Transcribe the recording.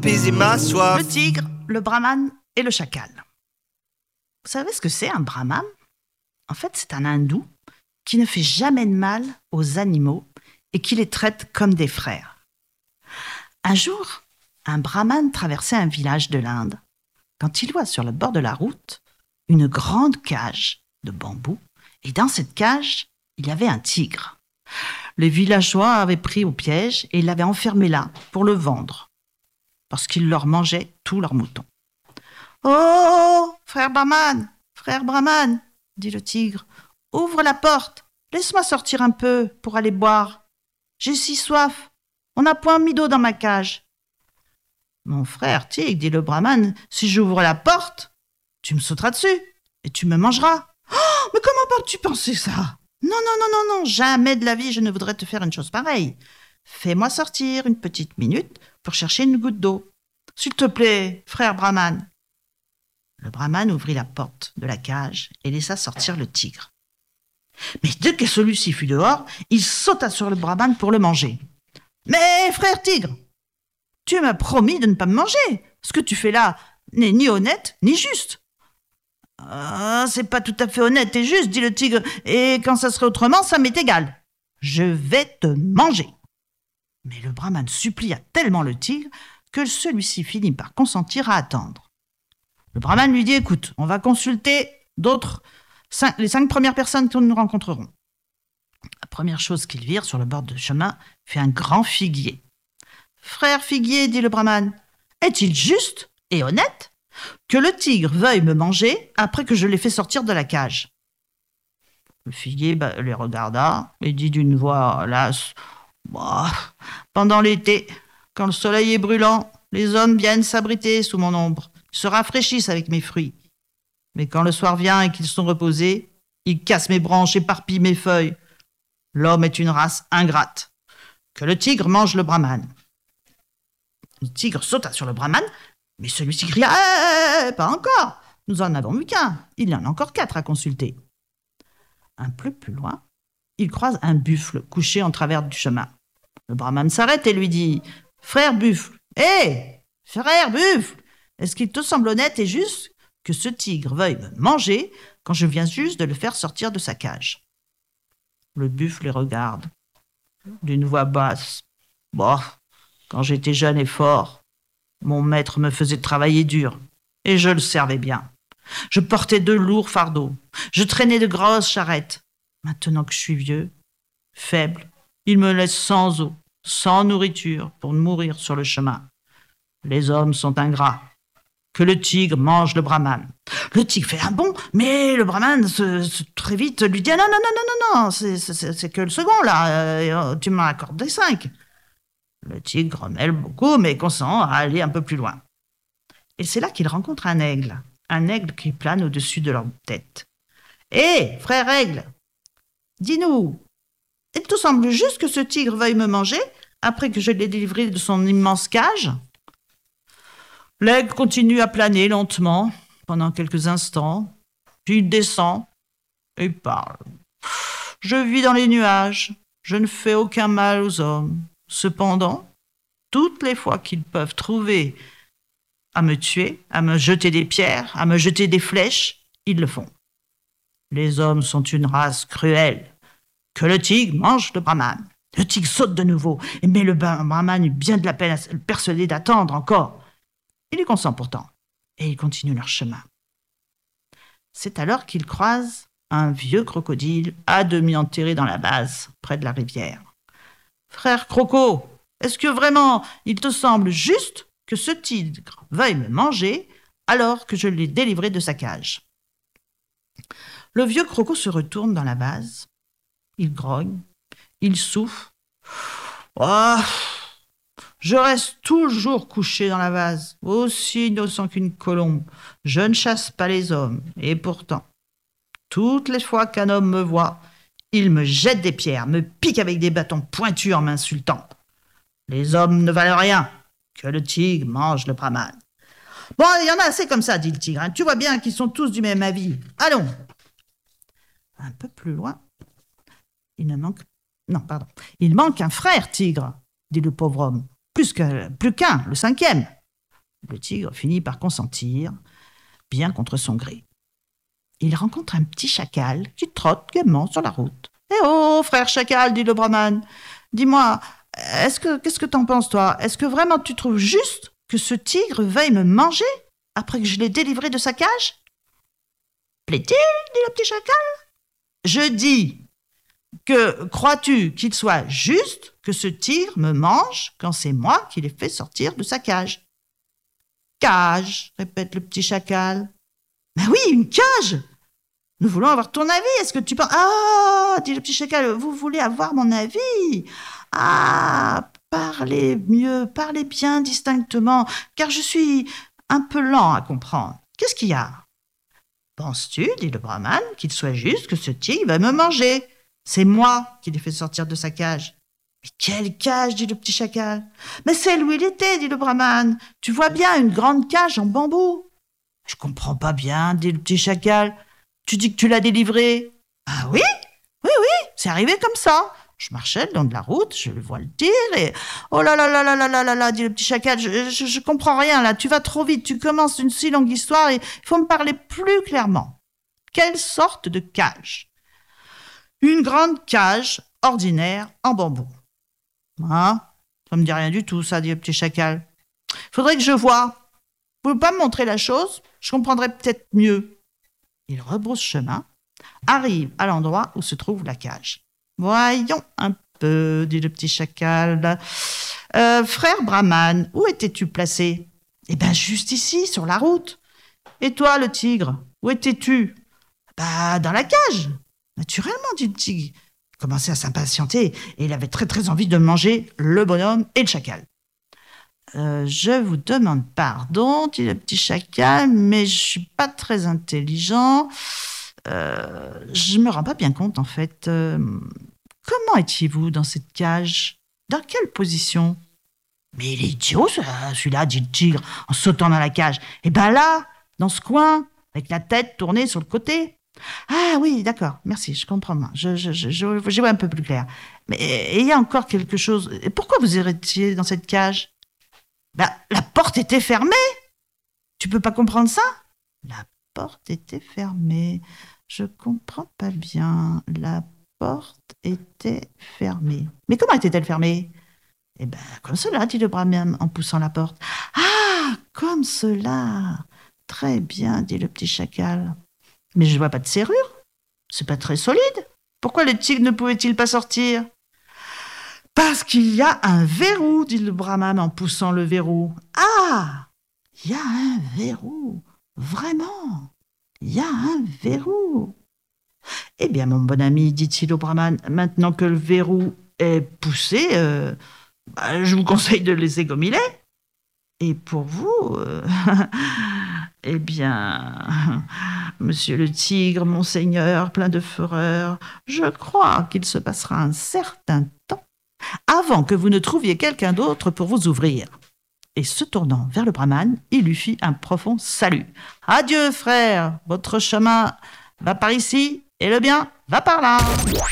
apaiser ma soif. Le tigre, le brahman et le chacal. Vous savez ce que c'est un brahman ? En fait, c'est un hindou qui ne fait jamais de mal aux animaux et qui les traite comme des frères. Un jour, un brahman traversait un village de l'Inde quand il voit sur le bord de la route une grande cage de bambou et dans cette cage, il y avait un tigre. Les villageois avaient pris au piège et l'avaient enfermé là pour le vendre parce qu'il leur mangeait tous leurs moutons. « Oh, frère Brahman, dit le tigre, ouvre la porte, laisse-moi sortir un peu pour aller boire. J'ai si soif, on n'a point mis d'eau dans ma cage. » « Mon frère tigre, dit le brahman, si j'ouvre la porte, tu me sauteras dessus et tu me mangeras. »« Oh, mais comment peux-tu penser ça ? Non, jamais de la vie je ne voudrais te faire une chose pareille. Fais-moi sortir une petite minute pour chercher une goutte d'eau. S'il te plaît, frère Brahman. » Le brahman ouvrit la porte de la cage et laissa sortir le tigre. Mais dès que celui-ci fut dehors, il sauta sur le brahman pour le manger. « Mais frère tigre, tu m'as promis de ne pas me manger. Ce que tu fais là n'est ni honnête ni juste. »« Ah, c'est pas tout à fait honnête et juste, dit le tigre, et quand ça serait autrement, ça m'est égal. Je vais te manger. » Mais le brahman supplia tellement le tigre que celui-ci finit par consentir à attendre. Le brahman lui dit « Écoute, on va consulter les 5 premières personnes que nous rencontrerons. » La première chose qu'ils virent sur le bord du chemin fut un grand figuier. « Frère figuier, dit le brahman, est-il juste et honnête que le tigre veuille me manger après que je l'ai fait sortir de la cage ?» Le figuier les regarda et dit d'une voix lasse « Pendant l'été, quand le soleil est brûlant, les hommes viennent s'abriter sous mon ombre, ils se rafraîchissent avec mes fruits. Mais quand le soir vient et qu'ils sont reposés, ils cassent mes branches, éparpillent mes feuilles. L'homme est une race ingrate. Que le tigre mange le brahman. » Le tigre sauta sur le brahman, mais celui-ci cria « Pas encore, nous en avons eu qu'un, il y en a encore 4 à consulter. » Un peu plus loin, il croise un buffle couché en travers du chemin. Le brahman s'arrête et lui dit « Frère buffle, frère buffle, est-ce qu'il te semble honnête et juste que ce tigre veuille me manger quand je viens juste de le faire sortir de sa cage ?» Le buffle les regarde d'une voix basse. « Quand j'étais jeune et fort, mon maître me faisait travailler dur et je le servais bien. Je portais de lourds fardeaux, je traînais de grosses charrettes. Maintenant que je suis vieux, faible, il me laisse sans eau, sans nourriture pour mourir sur le chemin. Les hommes sont ingrats. Que le tigre mange le brahman. » Le tigre fait un bond, mais le brahman très vite lui dit « Non, c'est que le second là, tu m'en accordes des 5. » Le tigre grommelle beaucoup, mais consent à aller un peu plus loin. Et c'est là qu'il rencontre un aigle qui plane au-dessus de leur tête. « Hé, frère aigle, dis-nous, il te semble juste que ce tigre veuille me manger après que je l'ai délivré de son immense cage ?» L'aigle continue à planer lentement pendant quelques instants, puis il descend et il parle. « Je vis dans les nuages, je ne fais aucun mal aux hommes. Cependant, toutes les fois qu'ils peuvent trouver à me tuer, à me jeter des pierres, à me jeter des flèches, ils le font. Les hommes sont une race cruelle. Que le tigre mange le brahman. » Le tigre saute de nouveau, mais le brahman eut bien de la peine à le persuader d'attendre encore. Il y consent pourtant, et ils continuent leur chemin. C'est alors qu'ils croisent un vieux crocodile à demi enterré dans la base, près de la rivière. « Frère Croco, est-ce que vraiment il te semble juste que ce tigre veuille me manger alors que je l'ai délivré de sa cage ?» Le vieux Croco se retourne dans la base, il grogne, il souffle. « Je reste toujours couché dans la vase, aussi innocent qu'une colombe. Je ne chasse pas les hommes, et pourtant, toutes les fois qu'un homme me voit, il me jette des pierres, me pique avec des bâtons pointus en m'insultant. Les hommes ne valent rien, que le tigre mange le brahman. »« Bon, il y en a assez comme ça, dit le tigre. Tu vois bien qu'ils sont tous du même avis. Allons. » Un peu plus loin, il manque un frère tigre, dit le pauvre homme. Plus qu'un, le 5e. Le tigre finit par consentir, bien contre son gré. Il rencontre un petit chacal qui trotte gaiement sur la route. « Eh oh, frère chacal, dit le brahman, dis-moi, qu'est-ce que t'en penses, toi? Est-ce que vraiment tu trouves juste que ce tigre veuille me manger après que je l'ai délivré de sa cage ?»« Plaît-il, dit le petit chacal. Je dis que crois-tu qu'il soit juste que ce tigre me mange quand c'est moi qui l'ai fait sortir de sa cage ?»« Cage, répète le petit chacal. Mais oui, une cage. Nous voulons avoir ton avis. Est-ce que tu penses... Ah, dit le petit chacal, vous voulez avoir mon avis? Ah, parlez mieux, parlez bien distinctement, car je suis un peu lent à comprendre. Qu'est-ce qu'il y a? Penses-tu, dit le brahman, qu'il soit juste que ce tigre va me manger? C'est moi qui l'ai fait sortir de sa cage. Mais quelle cage, dit le petit chacal. Mais celle où il était, dit le brahman. Tu vois bien, une grande cage en bambou. Je comprends pas bien, dit le petit chacal. Tu dis que tu l'as délivré? Ah oui, c'est arrivé comme ça. Je marchais le long de la route, je le vois le tigre et... Oh là là là là là là là là, dit le petit chacal, je comprends rien là, tu vas trop vite, tu commences une si longue histoire et il faut me parler plus clairement. Quelle sorte de cage? Une grande cage ordinaire en bambou. Hein? Ça me dit rien du tout, ça, dit le petit chacal. Faudrait que je voie. Vous pouvez pas me montrer la chose? Je comprendrais peut-être mieux. Il rebrousse chemin, arrive à l'endroit où se trouve la cage. Voyons un peu, dit le petit chacal. Frère Brahman, où étais-tu placé? Eh bien, juste ici, sur la route. Et toi, le tigre, où étais-tu? Bah, dans la cage. Naturellement, dit le tigre. Il commençait à s'impatienter et il avait très très envie de manger le bonhomme et le chacal. Je vous demande pardon, dit le petit chacal, mais je suis pas très intelligent. Je me rends pas bien compte, en fait. Comment étiez-vous dans cette cage? Dans quelle position? Mais il est idiot, celui-là, dit le tigre, en sautant dans la cage. Et ben là, dans ce coin, avec la tête tournée sur le côté. Ah oui, d'accord, merci, je comprends. Je vois un peu plus clair. Mais il y a encore quelque chose. Et pourquoi vous étiez dans cette cage? Ben, la porte était fermée. Tu peux pas comprendre ça? La porte était fermée. Je comprends pas bien. La porte était fermée. Mais comment était-elle fermée? Eh ben, comme cela, dit le brahman en poussant la porte. Ah, comme cela. Très bien, dit le petit chacal. Mais je vois pas de serrure. C'est pas très solide. Pourquoi le tigre ne pouvait-il pas sortir? Parce qu'il y a un verrou, dit le brahman en poussant le verrou. Ah, il y a un verrou. Vraiment, il y a un verrou. Eh bien, mon bon ami, dit-il au brahman, maintenant que le verrou est poussé, je vous conseille de le laisser comme il est. Et pour vous, eh bien, monsieur le tigre, mon seigneur, plein de fureur, je crois qu'il se passera un certain temps avant que vous ne trouviez quelqu'un d'autre pour vous ouvrir. Et se tournant vers le brahman, il lui fit un profond salut. « Adieu, frère, votre chemin va par ici et le bien va par là. »